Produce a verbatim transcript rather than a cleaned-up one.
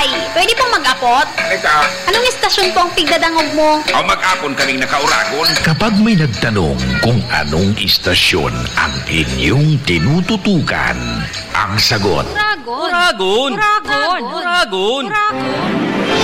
Tay, pwede pong mag-apot? Ika, Anong istasyon po ang pigdadangog mo? o mag-apon kaming nakauragon. Kapag may nagtanong kung anong istasyon ang inyong tinututukan, ang sagot, Uragon. Uragon! Uragon. Uragon! Uragon.